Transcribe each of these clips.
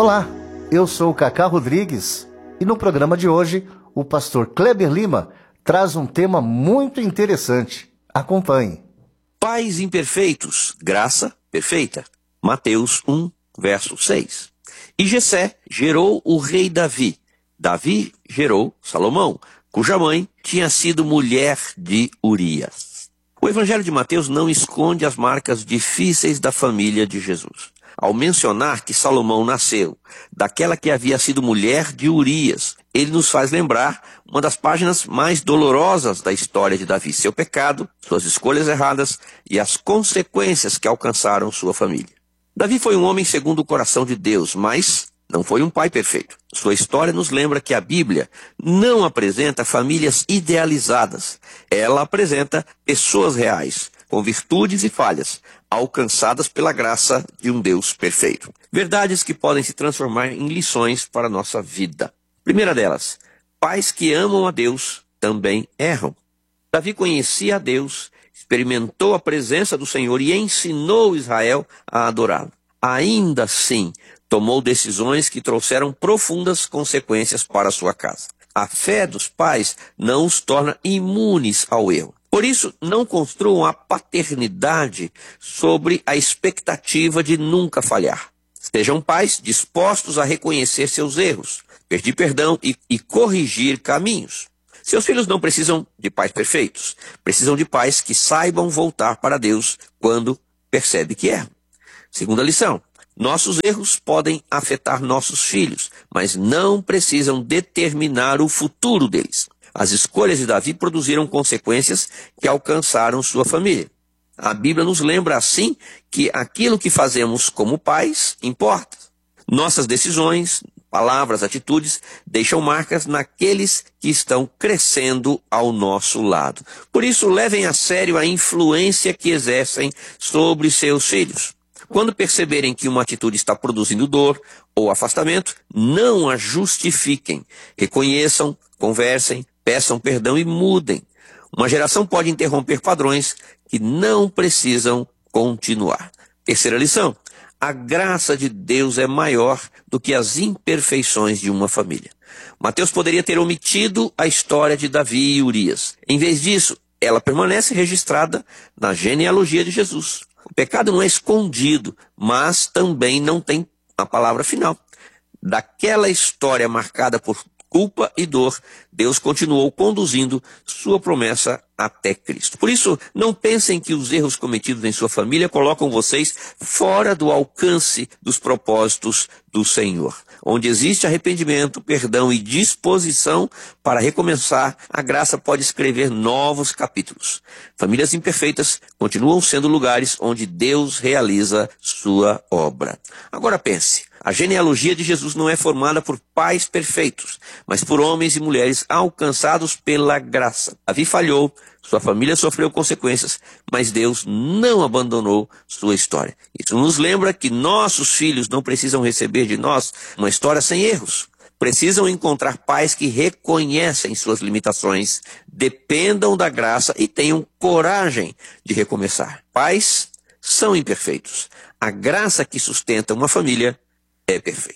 Olá, eu sou o Cacá Rodrigues e no programa de hoje o pastor Kleber Lima traz um tema muito interessante. Acompanhe. Pais imperfeitos, graça perfeita. Mateus 1, verso 6. E Jessé gerou o rei Davi. Davi gerou Salomão, cuja mãe tinha sido mulher de Urias. O Evangelho de Mateus não esconde as marcas difíceis da família de Jesus. Ao mencionar que Salomão nasceu daquela que havia sido mulher de Urias, ele nos faz lembrar uma das páginas mais dolorosas da história de Davi, seu pecado, suas escolhas erradas e as consequências que alcançaram sua família. Davi foi um homem segundo o coração de Deus, mas não foi um pai perfeito. Sua história nos lembra que a Bíblia não apresenta famílias idealizadas. Ela apresenta pessoas reais, com virtudes e falhas, alcançadas pela graça de um Deus perfeito. Verdades que podem se transformar em lições para a nossa vida. Primeira delas, pais que amam a Deus também erram. Davi conhecia a Deus, experimentou a presença do Senhor e ensinou Israel a adorá-lo. Ainda assim, tomou decisões que trouxeram profundas consequências para a sua casa. A fé dos pais não os torna imunes ao erro. Por isso, não construam a paternidade sobre a expectativa de nunca falhar. Sejam pais dispostos a reconhecer seus erros, pedir perdão e corrigir caminhos. Seus filhos não precisam de pais perfeitos, precisam de pais que saibam voltar para Deus quando percebem que erram. Segunda lição, nossos erros podem afetar nossos filhos, mas não precisam determinar o futuro deles. As escolhas de Davi produziram consequências que alcançaram sua família. A Bíblia nos lembra assim que aquilo que fazemos como pais importa. Nossas decisões, palavras, atitudes deixam marcas naqueles que estão crescendo ao nosso lado. Por isso, levem a sério a influência que exercem sobre seus filhos. Quando perceberem que uma atitude está produzindo dor ou afastamento, não a justifiquem. Reconheçam, conversem, peçam perdão e mudem. Uma geração pode interromper padrões que não precisam continuar. Terceira lição, a graça de Deus é maior do que as imperfeições de uma família. Mateus poderia ter omitido a história de Davi e Urias. Em vez disso, ela permanece registrada na genealogia de Jesus. O pecado não é escondido, mas também não tem a palavra final. Daquela história marcada por culpa e dor, Deus continuou conduzindo sua promessa até Cristo. Por isso, não pensem que os erros cometidos em sua família colocam vocês fora do alcance dos propósitos do Senhor. Onde existe arrependimento, perdão e disposição para recomeçar, a graça pode escrever novos capítulos. Famílias imperfeitas continuam sendo lugares onde Deus realiza sua obra. Agora pense, a genealogia de Jesus não é formada por pais perfeitos, mas por homens e mulheres alcançados pela graça. Davi falhou, sua família sofreu consequências, mas Deus não abandonou sua história. Isso nos lembra que nossos filhos não precisam receber de nós uma história sem erros. Precisam encontrar pais que reconhecem suas limitações, dependam da graça e tenham coragem de recomeçar. Pais são imperfeitos. A graça que sustenta uma família é perfeita.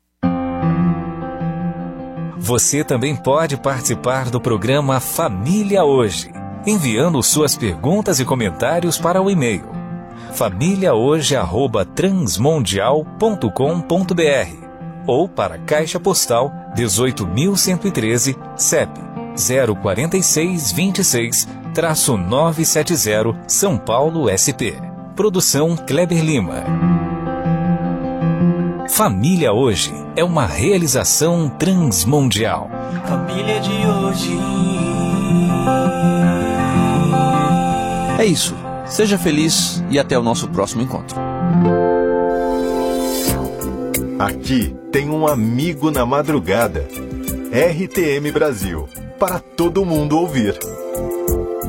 Você também pode participar do programa Família Hoje, enviando suas perguntas e comentários para o e-mail famíliahoje@transmundial.com.br ou para a Caixa Postal 18.113, CEP 04626-970, São Paulo, SP. Produção Kleber Lima. Família Hoje é uma realização transmundial. Família de hoje. É isso. Seja feliz e até o nosso próximo encontro. Aqui tem um amigo na madrugada. RTM Brasil. Para todo mundo ouvir.